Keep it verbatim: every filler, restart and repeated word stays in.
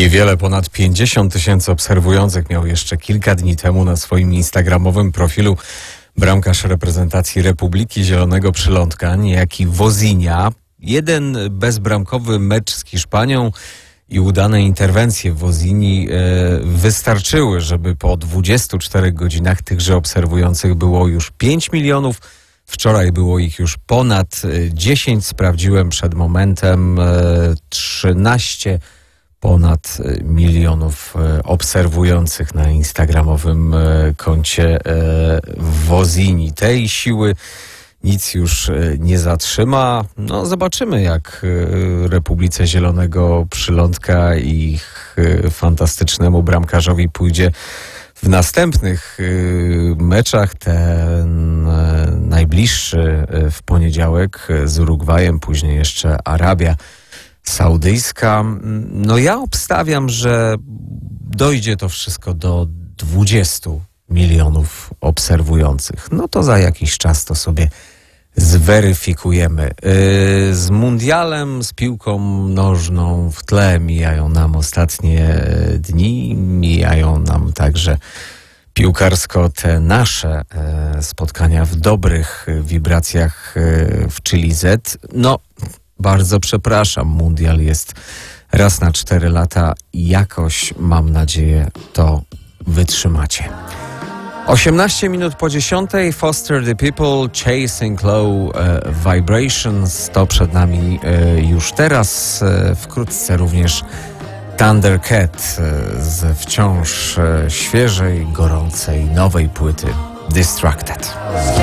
Niewiele ponad pięćdziesiąt tysięcy obserwujących miał jeszcze kilka dni temu na swoim instagramowym profilu bramkarz reprezentacji Republiki Zielonego Przylądka, niejaki Wozinha. Jeden bezbramkowy mecz z Hiszpanią i udane interwencje Wozinhi e, wystarczyły, żeby po dwudziestu czterech godzinach tychże obserwujących było już pięć milionów. Wczoraj było ich już ponad dziesięć. Sprawdziłem przed momentem e, trzynaście ponad milionów obserwujących na instagramowym koncie Wozinhi. Tej siły nic już nie zatrzyma. No zobaczymy, jak Republice Zielonego Przylądka i ich fantastycznemu bramkarzowi pójdzie w następnych meczach. Ten najbliższy w poniedziałek z Urugwajem, później jeszcze Arabia Saudyjska. No ja obstawiam, że dojdzie to wszystko do dwudziestu milionów obserwujących. No to za jakiś czas to sobie zweryfikujemy. Z mundialem, z piłką nożną w tle mijają nam ostatnie dni, mijają nam także piłkarsko te nasze spotkania w dobrych wibracjach w Chili Z. No, bardzo przepraszam, mundial jest raz na cztery lata i jakoś, mam nadzieję, to wytrzymacie. osiemnaście minut po dziesiątej, Foster the People, Chasing Low uh, Vibrations, to przed nami uh, już teraz, uh, wkrótce również Thundercat uh, z wciąż uh, świeżej, gorącej, nowej płyty Distracted.